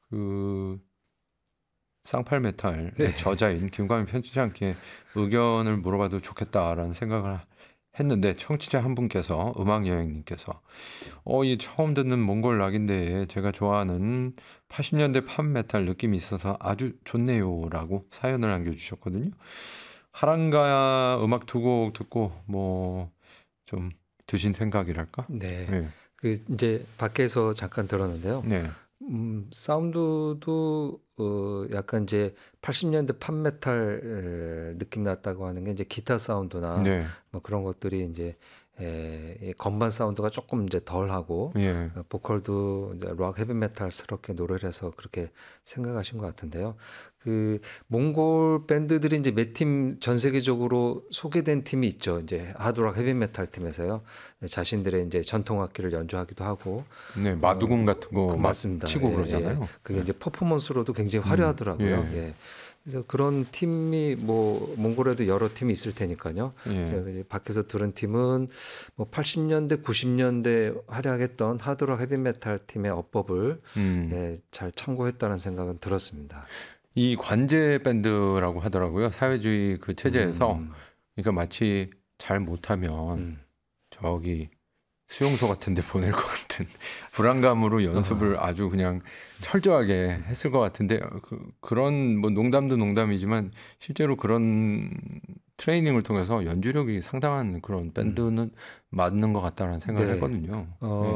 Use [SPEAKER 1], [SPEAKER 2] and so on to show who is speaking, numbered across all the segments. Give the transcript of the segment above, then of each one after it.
[SPEAKER 1] 그 쌍팔메탈의
[SPEAKER 2] 네.
[SPEAKER 1] 저자인 김광민 편집장께 의견을 물어봐도 좋겠다라는 생각을 했는데 청취자 한 분께서 음악여행님께서 이 처음 듣는 몽골 락인데 제가 좋아하는 80년대 팝메탈 느낌이 있어서 아주 좋네요라고 사연을 남겨주셨거든요. 하란가 음악 두 곡 듣고 뭐 좀 드신 생각이랄까?
[SPEAKER 2] 네.
[SPEAKER 1] 네.
[SPEAKER 2] 그 이제 밖에서 잠깐 들었는데요.
[SPEAKER 1] 네.
[SPEAKER 2] 사운드도 약간 이제 80년대 팝메탈 느낌 났다고 하는 게 이제 기타 사운드나
[SPEAKER 1] 네.
[SPEAKER 2] 뭐 그런 것들이 이제 이 건반 사운드가 조금 이제 덜하고
[SPEAKER 1] 예.
[SPEAKER 2] 보컬도 이제 락 헤비메탈스럽게 노래를 해서 그렇게 생각하신 것 같은데요. 그 몽골 밴드들이 이제 몇 팀 전 세계적으로 소개된 팀이 있죠. 이제 하드락 헤비메탈 팀에서요. 자신들의 이제 전통 악기를 연주하기도 하고
[SPEAKER 1] 네, 마두궁 같은 거
[SPEAKER 2] 맞습니다.
[SPEAKER 1] 치고
[SPEAKER 2] 예,
[SPEAKER 1] 그러잖아요.
[SPEAKER 2] 예. 그게 이제 퍼포먼스로도 굉장히 화려하더라고요.
[SPEAKER 1] 예.
[SPEAKER 2] 예. 그래서 그런 팀이 뭐 몽골에도 여러 팀이 있을 테니까요.
[SPEAKER 1] 예.
[SPEAKER 2] 제가 이제 밖에서 들은 팀은 뭐 80년대, 90년대 활약했던 하드락 헤비메탈 팀의 어법을 예, 잘 참고했다는 생각은 들었습니다.
[SPEAKER 1] 이 관제 밴드라고 하더라고요. 사회주의 그 체제에서 그러니까 마치 잘 못하면 저기 수용소 같은 데 보낼 것 같은 불안감으로 연습을 아주 그냥 철저하게 했을 것 같은데 그런 뭐 농담도 농담이지만 실제로 그런 트레이닝을 통해서 연주력이 상당한 그런 밴드는 맞는 것 같다는 생각을
[SPEAKER 2] 네.
[SPEAKER 1] 했거든요.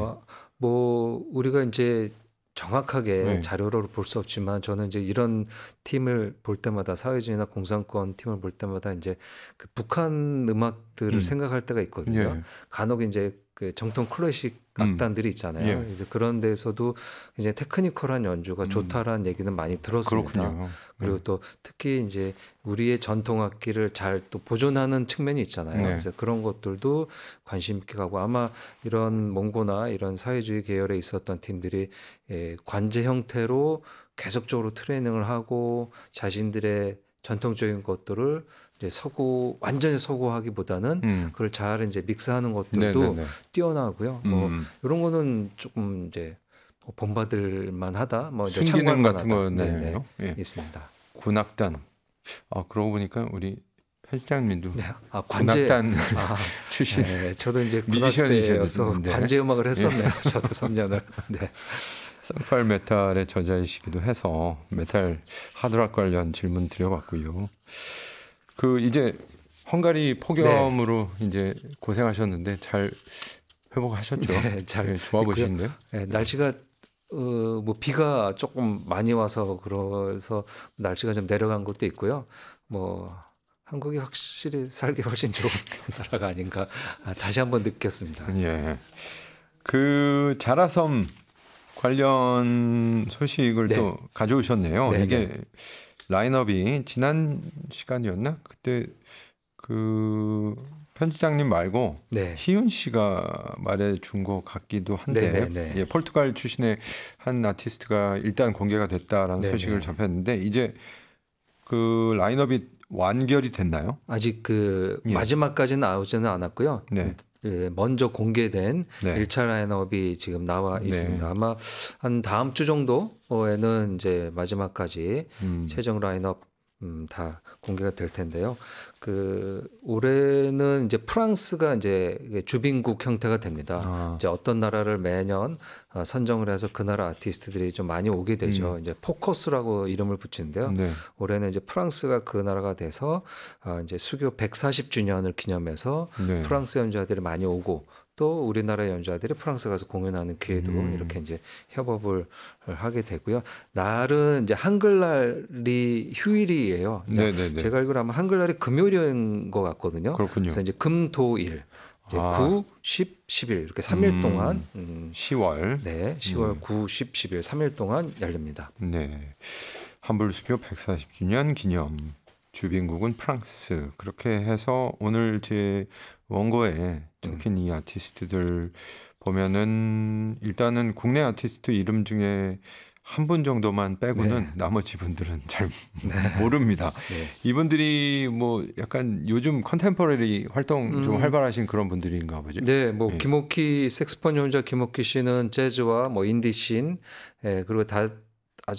[SPEAKER 2] 뭐 우리가 이제 정확하게
[SPEAKER 1] 네.
[SPEAKER 2] 자료로 볼 수 없지만 저는 이제 이런 팀을 볼 때마다 사회주의나 공산권 팀을 볼 때마다 이제 그 북한 음악들을 생각할 때가 있거든요.
[SPEAKER 1] 예.
[SPEAKER 2] 간혹 이제 그 정통 클래식 악단들이 있잖아요.
[SPEAKER 1] 예.
[SPEAKER 2] 그래서 그런 데서도 이제 테크니컬한 연주가 좋다라는 얘기는 많이 들었습니다.
[SPEAKER 1] 그렇군요.
[SPEAKER 2] 그리고 또 특히 이제 우리의 전통 악기를 잘 또 보존하는 측면이 있잖아요.
[SPEAKER 1] 네.
[SPEAKER 2] 그래서 그런 것들도 관심 있게 가고 아마 이런 몽고나 이런 사회주의 계열에 있었던 팀들이 관제 형태로 계속적으로 트레이닝을 하고 자신들의 전통적인 것들을 이제 완전히 서구하기보다는 그걸 잘 이제 믹스하는 것들도
[SPEAKER 1] 네네네.
[SPEAKER 2] 뛰어나고요. 뭐 이런 거는 조금 이제 본받을 만하다. 뭐 이제
[SPEAKER 1] 순기능
[SPEAKER 2] 참고할
[SPEAKER 1] 같은
[SPEAKER 2] 만하다.
[SPEAKER 1] 거네요. 예.
[SPEAKER 2] 있습니다.
[SPEAKER 1] 군악단. 그러고 보니까 우리 편집장님도
[SPEAKER 2] 네. 관제
[SPEAKER 1] 군악단 출신
[SPEAKER 2] 네, 저도 이제
[SPEAKER 1] 뮤지션이셔서
[SPEAKER 2] 군악대여서 관제 음악을 했었네요. 저도 3년을. 네.
[SPEAKER 1] 쌍팔 메탈의 저자이시기도 해서 메탈 하드락 관련 질문 드려봤고요. 그 이제 헝가리 폭염으로 이제 고생하셨는데 잘 회복하셨죠?
[SPEAKER 2] 네, 잘
[SPEAKER 1] 좋아 보시는데요?
[SPEAKER 2] 네, 날씨가 뭐 비가 조금 많이 와서 그래서 날씨가 좀 내려간 것도 있고요. 뭐 한국이 확실히 살기 훨씬 좋은 나라가 아닌가 다시 한번 느꼈습니다.
[SPEAKER 1] 예. 그 자라섬 관련 소식을
[SPEAKER 2] 네.
[SPEAKER 1] 또 가져오셨네요.
[SPEAKER 2] 네,
[SPEAKER 1] 이게
[SPEAKER 2] 네.
[SPEAKER 1] 라인업이 지난 시간이었나? 그때 그 편집장님 말고
[SPEAKER 2] 네.
[SPEAKER 1] 희윤 씨가 말해준 것 같기도 한데
[SPEAKER 2] 네, 네, 네.
[SPEAKER 1] 예, 포르투갈 출신의 한 아티스트가 일단 공개가 됐다라는
[SPEAKER 2] 네,
[SPEAKER 1] 소식을
[SPEAKER 2] 네.
[SPEAKER 1] 접했는데 이제 그 라인업이 완결이 됐나요?
[SPEAKER 2] 아직 그
[SPEAKER 1] 예.
[SPEAKER 2] 마지막까지는 나오지는 않았고요.
[SPEAKER 1] 네.
[SPEAKER 2] 먼저 공개된
[SPEAKER 1] 네.
[SPEAKER 2] 1차 라인업이 지금 나와
[SPEAKER 1] 네.
[SPEAKER 2] 있습니다. 아마 한 다음 주 정도에는 이제 마지막까지 최종 라인업 다 공개가 될 텐데요. 그 올해는 이제 프랑스가 이제 주빈국 형태가 됩니다. 이제 어떤 나라를 매년 선정을 해서 그 나라 아티스트들이 좀 많이 오게 되죠. 이제 포커스라고 이름을 붙이는데요.
[SPEAKER 1] 네.
[SPEAKER 2] 올해는 이제 프랑스가 그 나라가 돼서 이제 수교 140주년을 기념해서
[SPEAKER 1] 네.
[SPEAKER 2] 프랑스 연주자들이 많이 오고 또 우리나라 연주자들이 프랑스 가서 공연하는 기회도 이렇게 이제 협업을 하게 되고요. 날은 이제 한글날이 휴일이에요.
[SPEAKER 1] 네네네.
[SPEAKER 2] 제가 알기로 아마 한글날이 금요일인 것 같거든요.
[SPEAKER 1] 그렇군요.
[SPEAKER 2] 그래서 이제 금토일 이제 9, 10, 11 이렇게 3일 동안
[SPEAKER 1] 10월.
[SPEAKER 2] 네, 10월 9, 10, 11 3일 동안 열립니다.
[SPEAKER 1] 네. 한불수교 140주년 기념. 주빈국은 프랑스. 그렇게 해서 오늘 제 원고에 적힌 이 아티스트들 보면은 일단은 국내 아티스트 이름 중에 한 분 정도만 빼고는 나머지 분들은 잘 모릅니다.
[SPEAKER 2] 네.
[SPEAKER 1] 이분들이 뭐 약간 요즘 컨템포러리 활동 좀 활발하신 그런 분들인가 보죠.
[SPEAKER 2] 네, 뭐 김옥희 색스폰 연주자 김옥희 씨는 재즈와 뭐 인디 씬, 그리고